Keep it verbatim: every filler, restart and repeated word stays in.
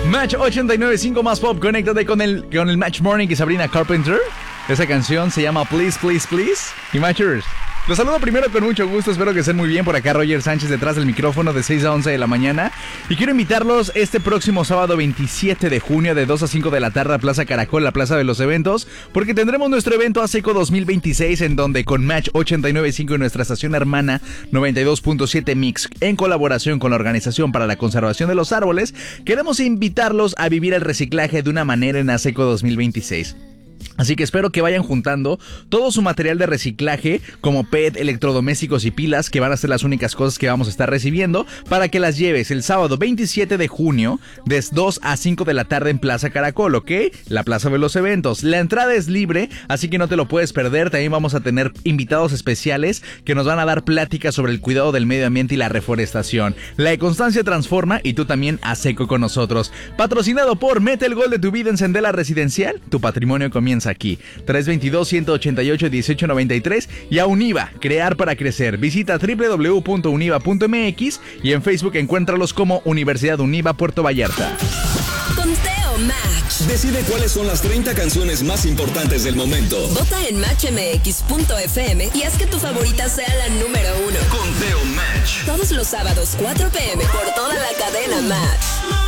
Match ochenta y nueve punto cinco más pop. Conéctate con el, con el Match Morning y Sabrina Carpenter. Esa canción se llama Please, Please, Please. Y Matchers, los saludo primero con mucho gusto. Espero que estén muy bien. Por acá Roger Sánchez detrás del micrófono de seis a once de la mañana. Y quiero invitarlos este próximo sábado veintisiete de junio de dos a cinco de la tarde a Plaza Caracol, la plaza de los eventos, porque tendremos nuestro evento ASECO dos mil veintiséis, en donde con Match ochenta y nueve punto cinco y nuestra estación hermana noventa y dos punto siete Mix, en colaboración con la Organización para la Conservación de los Árboles, queremos invitarlos a vivir el reciclaje de una manera en ASECO dos mil veintiséis. Así que espero que vayan juntando todo su material de reciclaje, como P E T, electrodomésticos y pilas, que van a ser las únicas cosas que vamos a estar recibiendo, para que las lleves el sábado veintisiete de junio, de dos a cinco de la tarde en Plaza Caracol, ¿ok? La plaza de los eventos. La entrada es libre, así que no te lo puedes perder. También vamos a tener invitados especiales que nos van a dar pláticas sobre el cuidado del medio ambiente y la reforestación. La Constancia transforma y tú también a seco con nosotros. Patrocinado por Mete el gol de tu vida en Sendela Residencial. Tu patrimonio comienza aquí. tres dos dos, uno ocho ocho, uno ocho nueve tres y a Univa, crear para crecer. Visita doble u doble u doble u punto univa punto m x y en Facebook encuéntralos como Universidad Univa Puerto Vallarta. Conteo Match. Decide cuáles son las treinta canciones más importantes del momento. Vota en match m x punto f m y haz que tu favorita sea la número uno. Conteo Match. Todos los sábados, cuatro p m por toda la cadena Match.